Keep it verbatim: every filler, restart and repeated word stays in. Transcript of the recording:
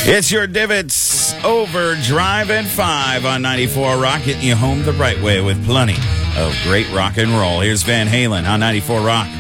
It's your Divots Overdrive at five on ninety-four Rock, getting you home the right way with plenty of great rock and roll. Here's Van Halen on ninety-four Rock.